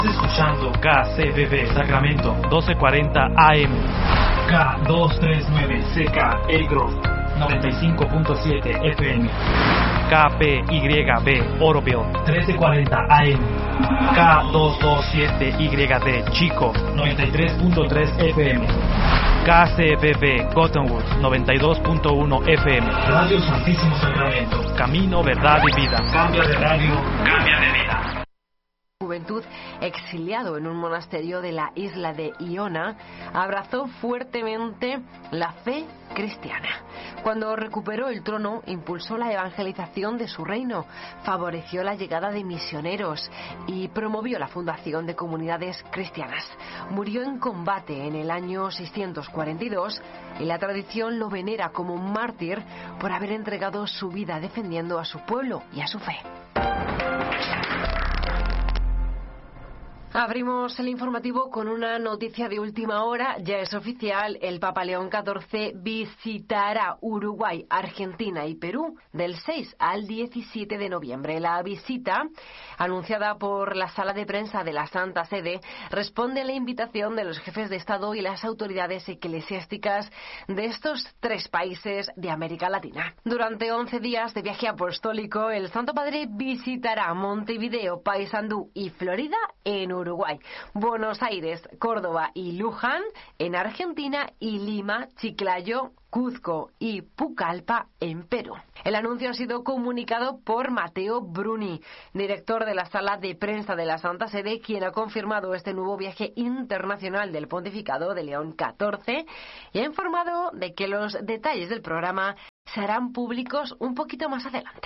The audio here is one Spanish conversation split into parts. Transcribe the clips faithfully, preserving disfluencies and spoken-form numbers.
Escuchando K C B B Sacramento doce cuarenta A M, K doscientos treinta y nueve C K El Grove noventa y cinco punto siete F M, K P Y B Oroville trece cuarenta A M, K doscientos veintisiete Y D Chico noventa y tres punto tres F M, K C B B Cottonwood noventa y dos punto uno F M, Radio Santísimo Sacramento, Camino, Verdad y Vida. Cambia de radio, cambia de vida. Juventud, exiliado en un monasterio de la isla de Iona, abrazó fuertemente la fe cristiana. Cuando recuperó el trono, impulsó la evangelización de su reino, favoreció la llegada de misioneros y promovió la fundación de comunidades cristianas. Murió en combate en el año seiscientos cuarenta y dos y la tradición lo venera como un mártir por haber entregado su vida defendiendo a su pueblo y a su fe. Abrimos el informativo con una noticia de última hora. Ya es oficial, el Papa León catorce visitará Uruguay, Argentina y Perú del seis al diecisiete de noviembre. La visita, anunciada por la sala de prensa de la Santa Sede, responde a la invitación de los jefes de Estado y las autoridades eclesiásticas de estos tres países de América Latina. Durante once días de viaje apostólico, el Santo Padre visitará Montevideo, Paysandú y Florida en Uruguay. Uruguay, Buenos Aires, Córdoba y Luján en Argentina y Lima, Chiclayo, Cuzco y Pucallpa en Perú. El anuncio ha sido comunicado por Matteo Bruni, director de la sala de prensa de la Santa Sede, quien ha confirmado este nuevo viaje internacional del pontificado de León catorce y ha informado de que los detalles del programa serán públicos un poquito más adelante.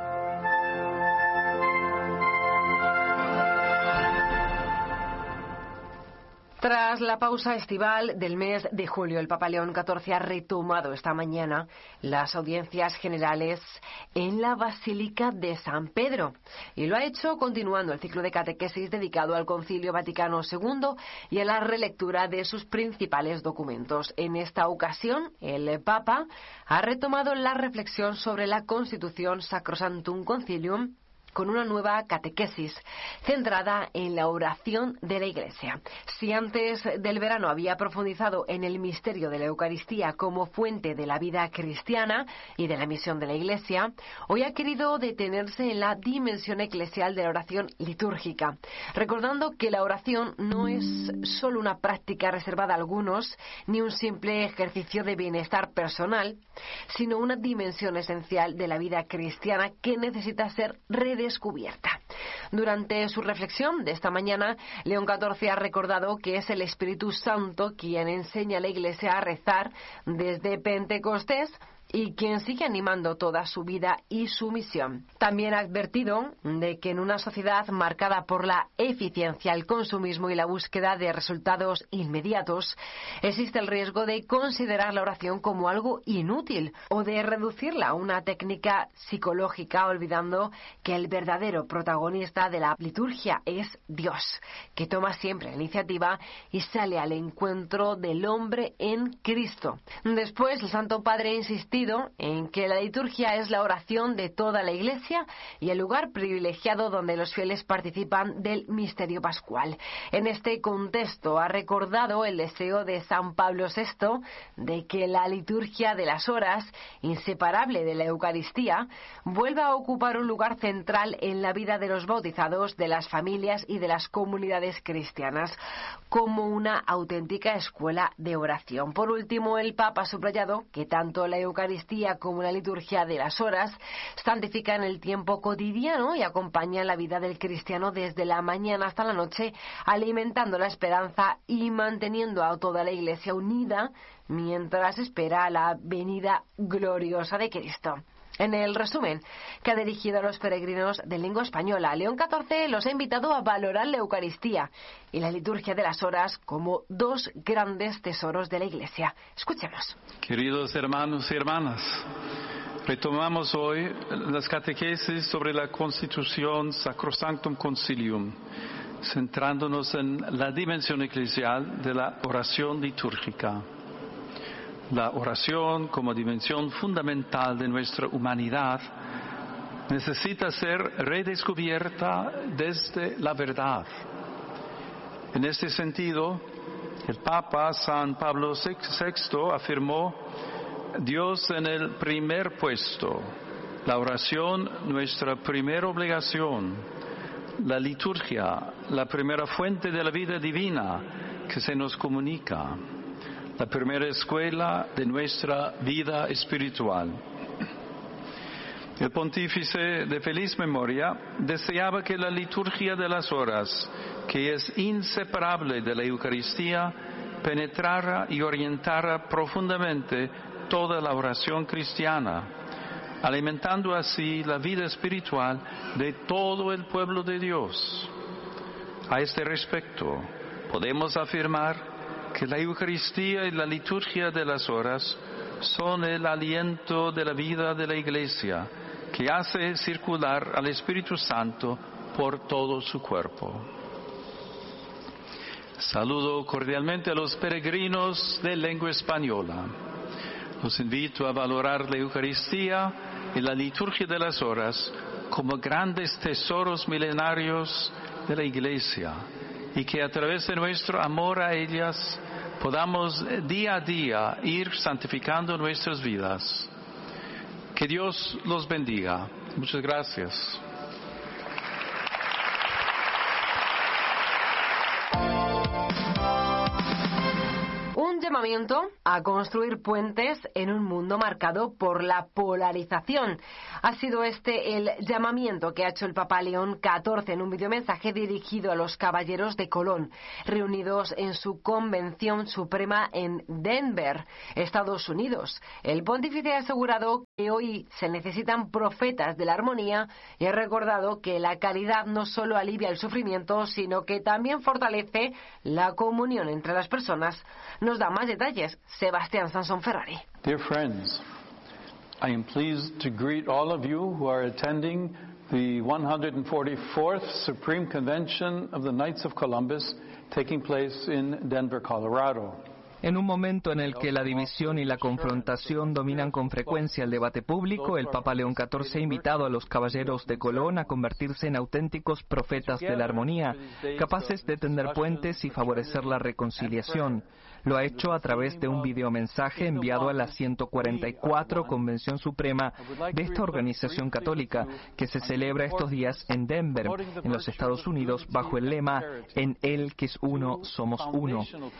Tras la pausa estival del mes de julio, el Papa León catorce ha retomado esta mañana las audiencias generales en la Basílica de San Pedro y lo ha hecho continuando el ciclo de catequesis dedicado al Concilio Vaticano segundo y a la relectura de sus principales documentos. En esta ocasión, el Papa ha retomado la reflexión sobre la Constitución Sacrosanctum Concilium con una nueva catequesis centrada en la oración de la Iglesia. Si antes del verano había profundizado en el misterio de la Eucaristía como fuente de la vida cristiana y de la misión de la Iglesia, hoy ha querido detenerse en la dimensión eclesial de la oración litúrgica, recordando que la oración no es solo una práctica reservada a algunos, ni un simple ejercicio de bienestar personal, sino una dimensión esencial de la vida cristiana que necesita ser redescubierta. descubierta. Durante su reflexión de esta mañana, León catorce ha recordado que es el Espíritu Santo quien enseña a la Iglesia a rezar desde Pentecostés y quien sigue animando toda su vida y su misión. También ha advertido de que en una sociedad marcada por la eficiencia, el consumismo y la búsqueda de resultados inmediatos, existe el riesgo de considerar la oración como algo inútil o de reducirla a una técnica psicológica, olvidando que el verdadero protagonista de la liturgia es Dios, que toma siempre la iniciativa y sale al encuentro del hombre en Cristo. Después, el Santo Padre ha insistido en que la liturgia es la oración de toda la Iglesia y el lugar privilegiado donde los fieles participan del misterio pascual. En este contexto ha recordado el deseo de San Pablo sexto de que la liturgia de las horas, inseparable de la Eucaristía, vuelva a ocupar un lugar central en la vida de los bautizados, de las familias y de las comunidades cristianas, como una auténtica escuela de oración. Por último, el Papa ha subrayado que tanto la Eucaristía como la liturgia de las horas santifican el tiempo cotidiano y acompañan la vida del cristiano desde la mañana hasta la noche, alimentando la esperanza y manteniendo a toda la Iglesia unida mientras espera la venida gloriosa de Cristo. En el resumen que ha dirigido a los peregrinos de lengua española, León catorce los ha invitado a valorar la Eucaristía y la liturgia de las horas como dos grandes tesoros de la Iglesia. Escuchemos. Queridos hermanos y hermanas, retomamos hoy las catequesis sobre la Constitución Sacrosanctum Concilium, centrándonos en la dimensión eclesial de la oración litúrgica. La oración, como dimensión fundamental de nuestra humanidad, necesita ser redescubierta desde la verdad. En este sentido, el Papa San Pablo sexto afirmó: Dios en el primer puesto, la oración nuestra primera obligación, la liturgia la primera fuente de la vida divina que se nos comunica, la primera escuela de nuestra vida espiritual. El pontífice de feliz memoria deseaba que la liturgia de las horas, que es inseparable de la Eucaristía, penetrara y orientara profundamente toda la oración cristiana, alimentando así la vida espiritual de todo el pueblo de Dios. A este respecto, podemos afirmar que la Eucaristía y la liturgia de las horas son el aliento de la vida de la Iglesia, que hace circular al Espíritu Santo por todo su cuerpo. Saludo cordialmente a los peregrinos de lengua española. Los invito a valorar la Eucaristía y la liturgia de las horas como grandes tesoros milenarios de la Iglesia, y que a través de nuestro amor a ellas podamos día a día ir santificando nuestras vidas. Que Dios los bendiga. Muchas gracias. Un llamamiento a construir puentes en un mundo marcado por la polarización. Ha sido este el llamamiento que ha hecho el Papa León catorce en un videomensaje dirigido a los caballeros de Colón, reunidos en su convención suprema en Denver, Estados Unidos. El pontífice ha asegurado que hoy se necesitan profetas de la armonía y ha recordado que la caridad no solo alivia el sufrimiento, sino que también fortalece la comunión entre las personas. Nos da más detalles Sebastián Sansón Ferrari. Dear friends, I am pleased to greet all of you who are attending the one hundred forty-fourth Supreme Convention of the Knights of Columbus taking place in Denver, Colorado. En un momento en el que la división y la confrontación dominan con frecuencia el debate público, el Papa León catorce ha invitado a los caballeros de Colón a convertirse en auténticos profetas de la armonía, capaces de tender puentes y favorecer la reconciliación. Lo ha hecho a través de un videomensaje enviado a la ciento cuarenta y cuatro Convención Suprema de esta organización católica, que se celebra estos días en Denver, en los Estados Unidos, bajo el lema "En Él que es uno, somos uno".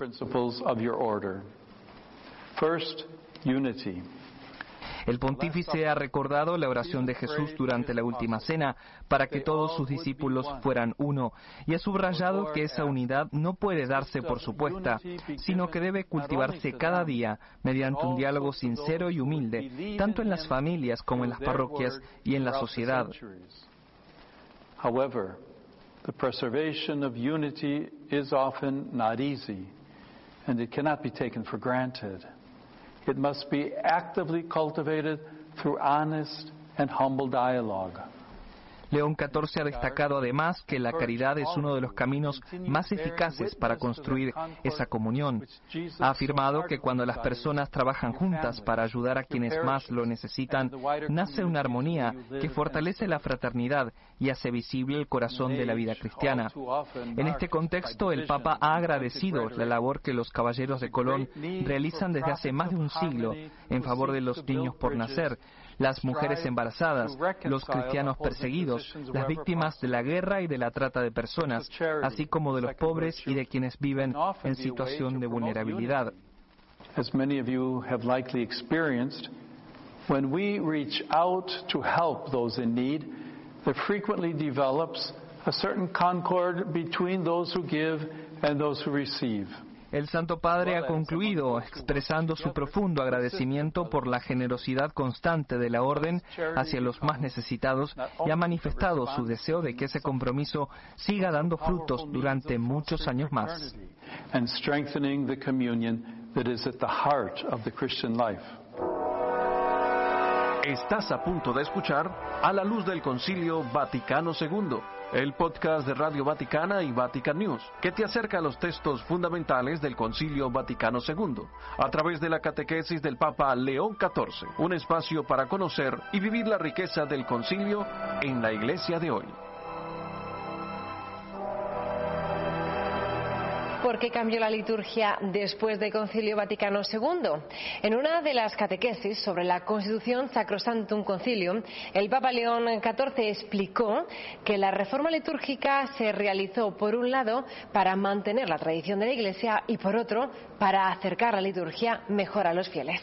First, unity. El pontífice ha recordado la oración de Jesús durante la última cena para que todos sus discípulos fueran uno, y ha subrayado que esa unidad no puede darse por supuesta, sino que debe cultivarse cada día mediante un diálogo sincero y humilde, tanto en las familias como en las parroquias y en la sociedad. However, the preservation of unity is often not easy, and it cannot be taken for granted. It must be actively cultivated through honest and humble dialogue. León catorce ha destacado además que la caridad es uno de los caminos más eficaces para construir esa comunión. Ha afirmado que cuando las personas trabajan juntas para ayudar a quienes más lo necesitan, nace una armonía que fortalece la fraternidad y hace visible el corazón de la vida cristiana. En este contexto, el Papa ha agradecido la labor que los caballeros de Colón realizan desde hace más de un siglo en favor de los niños por nacer, las mujeres embarazadas, los cristianos perseguidos, las víctimas de la guerra y de la trata de personas, así como de los pobres y de quienes viven en situación de vulnerabilidad. As many of you have likely experienced, when we reach out to help those in need, there frequently develops a certain concord between those who give and those who receive. El Santo Padre ha concluido expresando su profundo agradecimiento por la generosidad constante de la Orden hacia los más necesitados y ha manifestado su deseo de que ese compromiso siga dando frutos durante muchos años más. And strengthening the communion that is at the heart of the Christian life. Estás a punto de escuchar A la Luz del Concilio Vaticano segundo, el podcast de Radio Vaticana y Vatican News, que te acerca a los textos fundamentales del Concilio Vaticano segundo, a través de la catequesis del Papa León catorce, un espacio para conocer y vivir la riqueza del Concilio en la Iglesia de hoy. por qué cambió la liturgia después del Concilio Vaticano segundo. En una de las catequesis sobre la Constitución Sacrosanctum Concilium, el Papa León catorce explicó que la reforma litúrgica se realizó, por un lado, para mantener la tradición de la Iglesia y, por otro, para acercar la liturgia mejor a los fieles.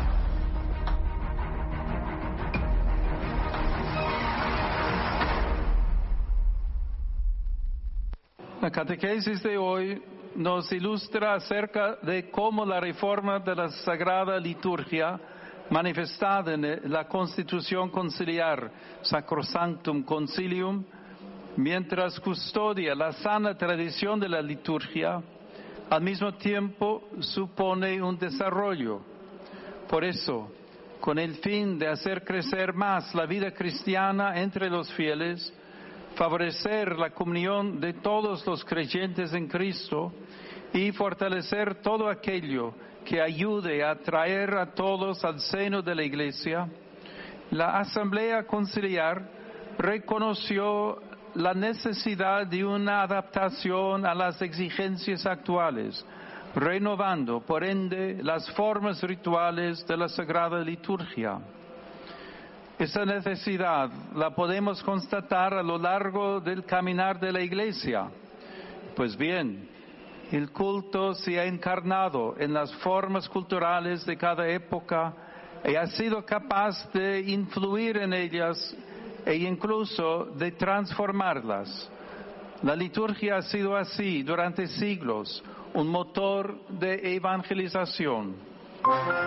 La catequesis de hoy nos ilustra acerca de cómo la reforma de la Sagrada Liturgia, manifestada en la Constitución Conciliar Sacrosanctum Concilium, mientras custodia la sana tradición de la liturgia, al mismo tiempo supone un desarrollo. Por eso, con el fin de hacer crecer más la vida cristiana entre los fieles, favorecer la comunión de todos los creyentes en Cristo y fortalecer todo aquello que ayude a traer a todos al seno de la Iglesia, la Asamblea Conciliar reconoció la necesidad de una adaptación a las exigencias actuales, renovando, por ende, las formas rituales de la Sagrada Liturgia. Esa necesidad la podemos constatar a lo largo del caminar de la Iglesia. Pues bien, el culto se ha encarnado en las formas culturales de cada época y ha sido capaz de influir en ellas e incluso de transformarlas. La liturgia ha sido así durante siglos, un motor de evangelización.